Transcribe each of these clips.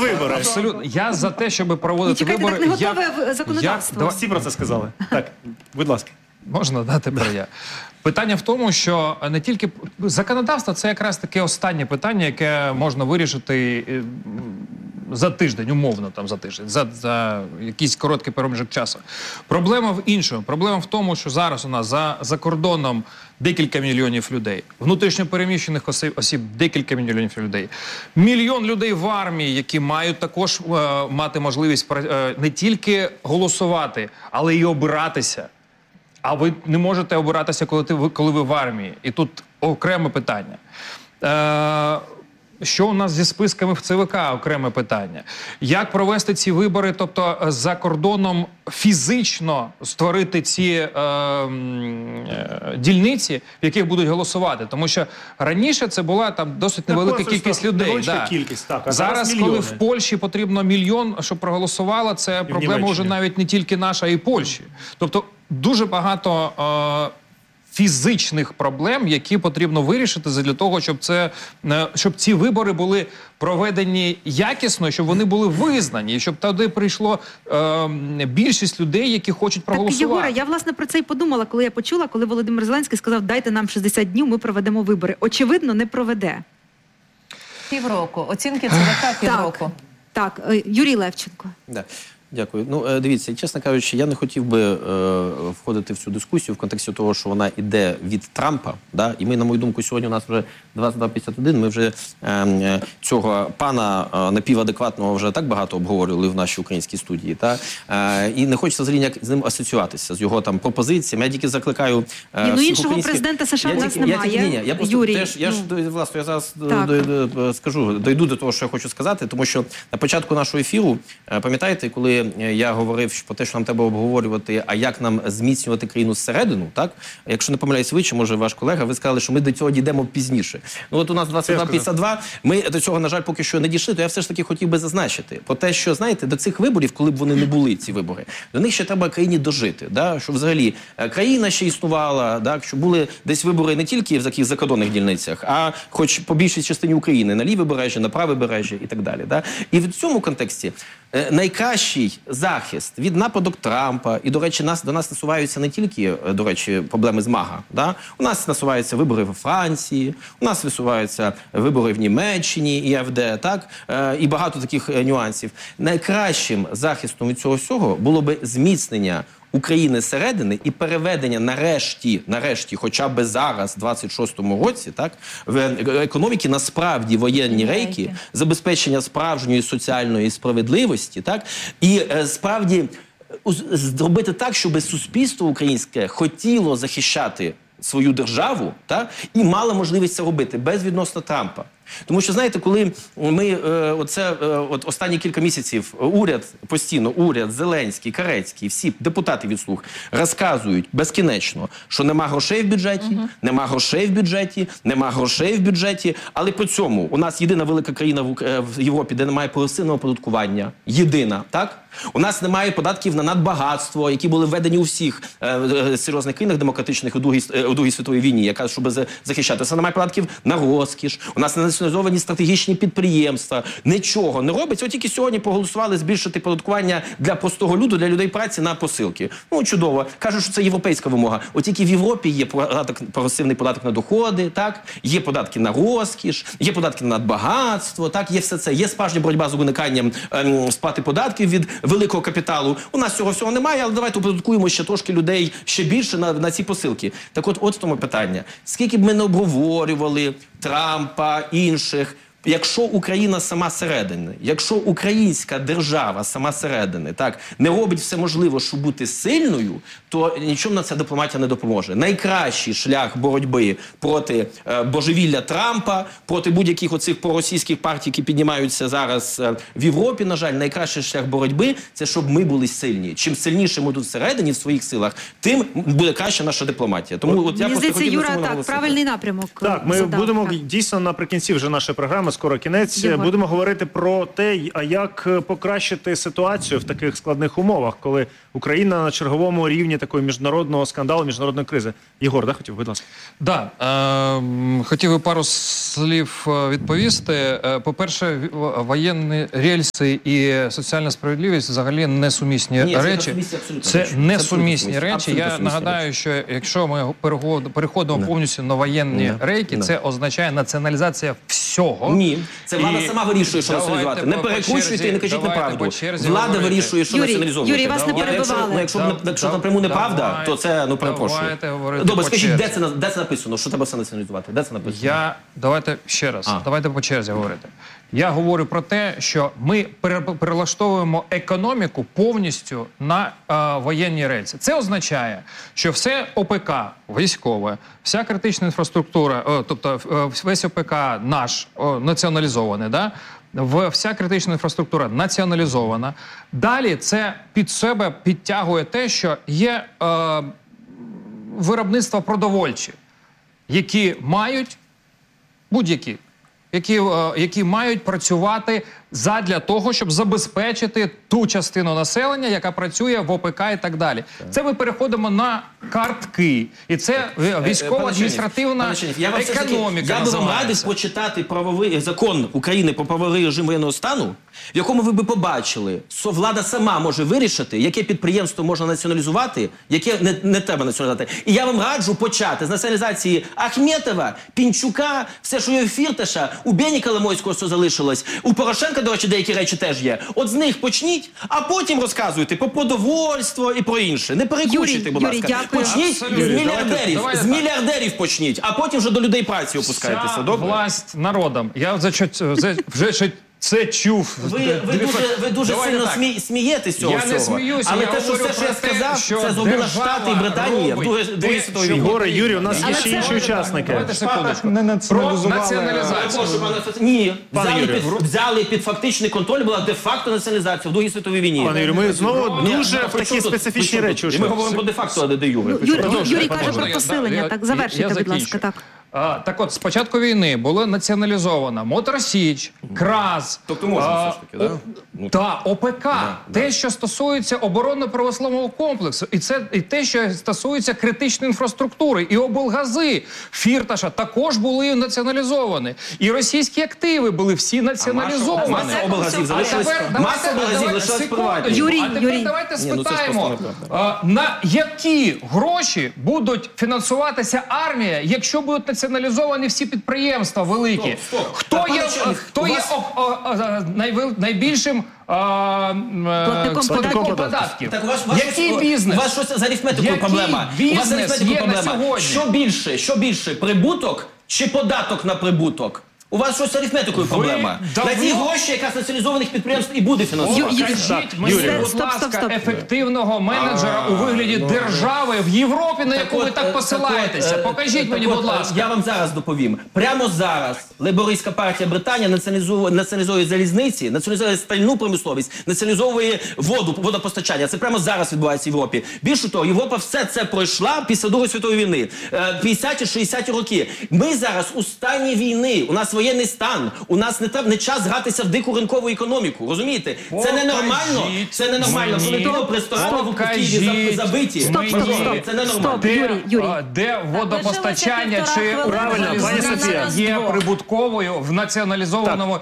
вибори. Абсолютно. Я за те, щоб проводити Чекайте, вибори. так не готове законодавство. Всі про це сказали. Так, будь ласка. Можна, да, тепер я. Питання в тому, що не тільки законодавство – це якраз таке останнє питання, яке можна вирішити за тиждень, умовно там за тиждень, за якийсь короткий проміжок часу. Проблема в іншому. Проблема в тому, що зараз у нас за кордоном декілька мільйонів людей, внутрішньо переміщених осіб декілька мільйонів людей, мільйон людей в армії, які мають також мати можливість не тільки голосувати, але й обиратися. А ви не можете обиратися, коли ви в армії. І тут окреме питання. Що у нас зі списками в ЦВК? Окреме питання. Як провести ці вибори, тобто за кордоном фізично створити ці дільниці, в яких будуть голосувати? Тому що раніше це була там досить невелика кількість людей. Да. Кількість, так, а зараз, коли в Польщі потрібно мільйон, щоб проголосувало, це проблема вже навіть не тільки наша, а й Польщі. Тобто дуже багато фізичних проблем, які потрібно вирішити для того, щоб ці вибори були проведені якісно, щоб вони були визнані, і щоб туди прийшло більшість людей, які хочуть проголосувати. Так, Єгоре, я власне про це і подумала, коли я почула, коли Володимир Зеленський сказав, дайте нам 60 днів, ми проведемо вибори. Очевидно, не проведе. Півроку. Оцінки ЦВК півроку. Так, Юрій Левченко. Да. Дякую. Ну, дивіться, чесно кажучи, я не хотів би входити в цю дискусію в контексті того, що вона йде від Трампа, да? І ми, на мою думку, сьогодні у нас вже 22:51, ми вже цього пана напівадекватного вже так багато обговорювали в нашій українській студії, та? І не хочеться взагалі ніяк з ним асоціюватися, з його там пропозиціями. Я тільки закликаю іншого президента США у нас немає, Юрій. Я зараз скажу, дойду до того, що я хочу сказати, тому що на початку нашого ефіру, пам'ятаєте, коли я говорив про те, що нам треба обговорювати, а як нам зміцнювати країну зсередину, так? Якщо не помиляюсь ви, чи може ваш колега, ви сказали, що ми до цього дійдемо пізніше. Ну от у нас 22:52, ми до цього, на жаль, поки що не дійшли, то я все ж таки хотів би зазначити про те, що, знаєте, до цих виборів, коли б вони не були, ці вибори, до них ще треба країні дожити, да? Щоб взагалі країна ще існувала, да? Щоб були десь вибори не тільки в таких закордонних дільницях, а хоч по більшій частині України, на ліве бережжя, на праве бережжя і так далі. Да? І в цьому контексті найкращий захист від нападок Трампа, і, до речі, до нас насуваються не тільки, до речі, проблеми з МАГА. Да? У нас насуваються вибори в Франції, у нас висуваються вибори в Німеччині, і АФД, так? І багато таких нюансів. Найкращим захистом від цього всього було би зміцнення України зсередини і переведення нарешті, хоча б зараз, в 26-му році, так, в економіки на справді воєнні рейки, забезпечення справжньої соціальної справедливості, так, і справді зробити так, щоб суспільство українське хотіло захищати свою державу, так, і мало можливість це робити безвідносно Трампа. Тому що, знаєте, коли ми останні кілька місяців уряд, Зеленський, Карецький, всі депутати від «Слуг» розказують безкінечно, що нема грошей в бюджеті, але при цьому у нас єдина велика країна в Європі, де немає прогресивного оподаткування, єдина, так? У нас немає податків на надбагатство, які були введені у всіх серйозних країнах демократичних у Другій світовій війні, яка щоб захищатися. Немає податків на розкіш, у нас не націоналізовані стратегічні підприємства, нічого не робиться. От тільки сьогодні проголосували збільшити податкування для простого люду, для людей праці на посилки. Ну, чудово. Кажуть, що це європейська вимога. От тільки в Європі є прогресивний податок на доходи, так? Є податки на розкіш, є податки на надбагатство, так? Є все це. Є справжня боротьба з униканням сплати податків від великого капіталу. У нас цього всього немає, але давайте оподаткуємо ще трошки людей ще більше на ці посилки. Так от в тому питання. Скільки б ми не обговорювали Трампа, інших, якщо Україна сама зсередини, якщо українська держава сама зсередини, так, не робить все можливе, щоб бути сильною, то нічому на це дипломатія не допоможе. Найкращий шлях боротьби проти божевілля Трампа, проти будь-яких оцих проросійських партій, які піднімаються зараз в Європі, на жаль, найкращий шлях боротьби – це щоб ми були сильні. Чим сильніше ми тут всередині, в своїх силах, тим буде краща наша дипломатія. Тому от я просто хотів на цьому наголосити. Правильний напрямок. Так, ми будемо дійсно наприкінці вже нашої програми програми, скоро кінець. Єгор. Будемо говорити про те, а як покращити ситуацію в таких складних умовах, коли Україна на черговому рівні такої міжнародного скандалу, міжнародної кризи. Єгор, хотів, будь ласка. Да, хотів би пару слів відповісти. По-перше, воєнні рельси і соціальна справедливість взагалі несумісні Ні, це речі. несумісні абсолютно Це речі. несумісні Це речі. абсолютно Я сумісні нагадаю, що якщо ми переходимо повністю на воєнні рейки, це означає націоналізація всього. Ні, це влада І сама вирішує, що давайте націоналізувати. Не по перекручуйте черзі, і не кажіть давайте неправду. по черзі Влада говорити. вирішує, що Юрій, націоналізовувати. Юрій, вас не перебивали. Якщо напряму неправда, то це, перепрошую. Давайте говорити Добре, по скажіть, черзі. де це написано? Що треба все націоналізувати? Де це написано? Давайте ще раз, давайте по черзі говорити. Я говорю про те, що ми перелаштовуємо економіку повністю на воєнні рельси. Це означає, що все ОПК військове, вся критична інфраструктура, тобто весь ОПК наш націоналізований, да? Вся критична інфраструктура націоналізована. Далі це під себе підтягує те, що є виробництва продовольчі, які мають будь-які, які мають працювати задля того, щоб забезпечити ту частину населення, яка працює в ОПК і так далі. Це ми переходимо на картки. І це військово-адміністративна економіка. Я би вам радив почитати правовий закон України про правовий режим воєнного стану, в якому ви б побачили, що влада сама може вирішити, яке підприємство можна націоналізувати, яке не треба націоналізувати. І я вам раджу почати з націоналізації Ахметова, Пінчука, все, що є у Фірташа, у Бені Коломойського, що залишилось, у Порошенка, до речі, деякі речі теж є. От з них почніть, а потім розказуйте про продовольство і про інше. Не перекручуйте, будь ласка. Дякую. Почніть з мільярдерів. Давайте З мільярдерів почніть, а потім вже до людей праці опускайтеся. Вся Добре? власть народом. Я вже це чув. Ви дуже Давайте сильно так. смієтесь цього Я всього. не сміюся, Але я те, що говорю все, що я про те, сказав, що це зробила держава Штати і Британія в робить Другій те, світовій що війні. Єгоре, Юрій, у нас є Але ще це- інші учасники. Давайте секундочку. Не Про націоналізували. націоналізацію. Ні, Пане Юрію. взяли під фактичний контроль, була де-факто націоналізація в Другій світовій війні. Пане Юрію, ми знову Ні, дуже ну, в при такі чому тут? специфічні При чому речі. тут? І ми говоримо про де-факто, а не де-юре. Юрій каже Можна про я- посилення. Так, завершуйте, будь ласка. закінчу. Так. Так от, з початку війни було націоналізовано Моторсіч, КРАЗ, Тобто можна все ж таки, да? та ОПК. Те, що стосується оборонно-промислового комплексу, і те, що стосується критичної інфраструктури, і облгази Фірташа також були націоналізовані. І російські активи були всі націоналізовані. Маса облгазів залишилась. Маса облгазів лишилась приватні. Юрій, А тепер Юрій. давайте Ні, ну це ж спитаємо, просто неправда. на які гроші будуть фінансуватися армія, якщо будуть націоналізовані всі підприємства великі? Стоп. Хто Так, є, пане Чернів, хто у є вас- найбільшим платником податків? Так, Який бізнес? У вас щось з арифметикою Який проблема. У вас з бізнес арифметикою є на проблема. сьогодні? Що більше, прибуток чи податок на прибуток? У вас щось з арифметикою проблема. давно- На ті гроші якраз націоналізованих підприємств і буде фінансувати. Покажіть мені, Юрій. будь Стоп, ласка, стоп. ефективного менеджера у вигляді держави в Європі, на яку ви так посилаєтеся. Покажіть мені, будь ласка. Я вам зараз доповім. Прямо зараз лейбористська партія Британії націоналізує залізниці, націоналізує стальну промисловість, націоналізовує водопостачання. Це прямо зараз відбувається в Європі. Більше того, Європа все це пройшла після Другої світової війни. 50-60-ті роки. Ми зараз у стані війни. У нас воєнний стан. У нас не час гратися в дику ринкову економіку. Розумієте? Це ненормально. Це ненормально. мені. Коли того ресторани в Києві Покажіть забиті. Стоп, стоп, стоп. Це ненормально. Стоп. Юрій. Де водопостачання лишилося чи півтора Правильно, пані залізниця Софія. є прибутковою в націоналізованому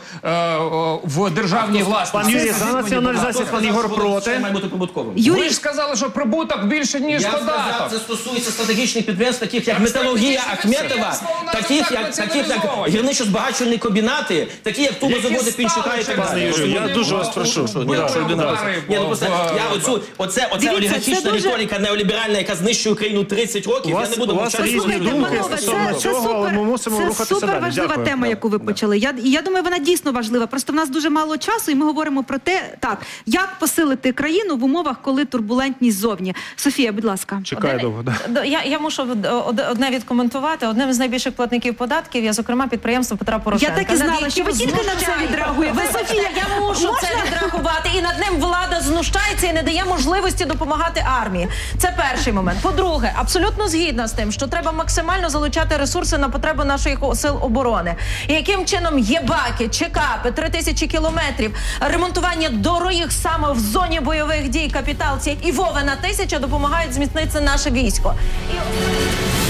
в державній власності? Пан Юрій, за націоналізацію пан Єгор проти. Має бути прибутковим. Ви ж сказали, що прибуток більше, ніж Я сказав, податок. це стосується стратегічних підприємств, таких як Так, металургія стратегічні Ахметова, підприємства у нас таких так як націоналізовані. гірничо-збагачувальні комбінати, такі як трубозаводи Пінчука і так стали далі. через Юрій, я вони дуже вас в- прошу, в- ні, в- що людина удари раз. Ні, ну просто оця Дивіться, олігархічна це дуже- риторика неоліберальна, яка знищує Україну 30 років, я не буду у вас мовчати. різні Слухайте, думки панове, стосовно цього, але ми мусимо це рухатися супер далі. важлива Дякую. тема, яку ви почали. Я думаю, вона дійсно важлива. Просто в нас дуже мало часу, і ми говоримо про те, як посилити країну в умовах, коли турбулентність ззовні. Софія, будь ласка. Чекає довго, да. Я мушу одне відкоментувати. Одним з найбільших платників податків є, зокрема, підприємство Петра Петра Порошенка. Я так і над знала, що ви яким тільки на це знущаєтесь. відреагуєте. Софія, я мушу це відрахувати. І над ним влада знущається і не дає можливості допомагати армії. Це перший момент. По-друге, абсолютно згідна з тим, що треба максимально залучати ресурси на потреби наших сил оборони. І яким чином єбаки, чекапи, 3000 кілометрів, ремонтування доріг саме в зоні бойових дій, капіталці і Вовина 1000 допомагають зміцнити наше військо.